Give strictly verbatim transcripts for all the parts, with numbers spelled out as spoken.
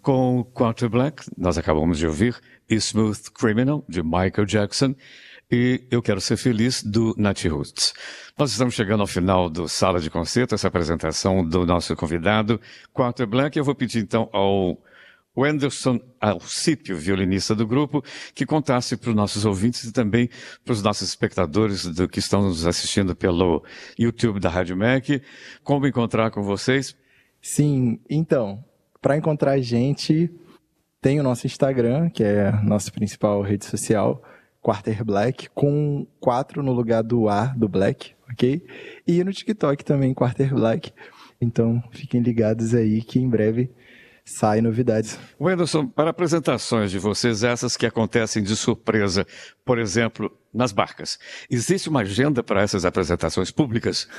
com Quarter Black, nós acabamos de ouvir Smooth Criminal, de Michael Jackson, e Eu Quero Ser Feliz, do Nat Roots. Nós estamos chegando ao final do Sala de Concerto, essa apresentação do nosso convidado, Quarter Black. Eu vou pedir então ao Wenderson Alcípio, violinista do grupo, que contasse para os nossos ouvintes e também para os nossos espectadores do que estão nos assistindo pelo YouTube da Rádio M E C, como encontrar com vocês. Sim, então, para encontrar a gente, tem o nosso Instagram, que é a nossa principal rede social, Quarter Black, com quatro no lugar do A, do Black, ok? E no TikTok também, Quarter Black. Então, fiquem ligados aí que em breve saem novidades. Wenderson, para apresentações de vocês, essas que acontecem de surpresa, por exemplo, nas barcas, existe uma agenda para essas apresentações públicas?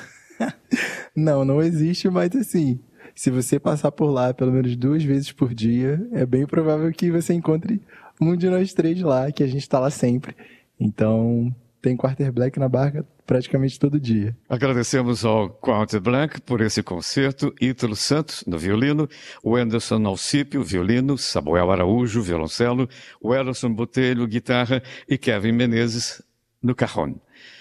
Não, não existe, mas assim, se você passar por lá pelo menos duas vezes por dia, é bem provável que você encontre um de nós três lá, que a gente está lá sempre. Então, tem Quarter Black na barca praticamente todo dia. Agradecemos ao Quarter Black por esse concerto, Ítalo Santos no violino, Wenderson Alcípio, violino, Samuel Araújo, violoncelo, Wellerson Botelho, guitarra e Kevin Menezes no cajón.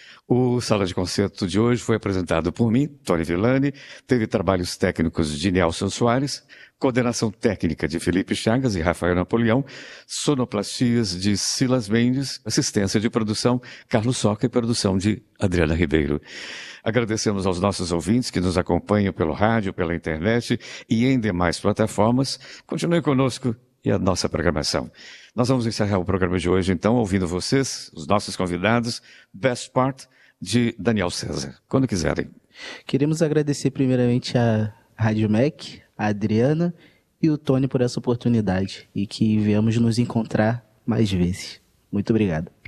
O Sala de Concerto de hoje foi apresentado por mim, Tony Villani, teve trabalhos técnicos de Nelson Soares, coordenação técnica de Felipe Chagas e Rafael Napoleão, sonoplastias de Silas Mendes, assistência de produção Carlos Soca e produção de Adriana Ribeiro. Agradecemos aos nossos ouvintes que nos acompanham pelo rádio, pela internet e em demais plataformas. Continue conosco e a nossa programação. Nós vamos encerrar o programa de hoje, então, ouvindo vocês, os nossos convidados, Best Part, de Daniel César, quando quiserem. Queremos agradecer primeiramente a Rádio M E C, a Adriana e o Tony por essa oportunidade e que viemos nos encontrar mais vezes. Muito obrigado.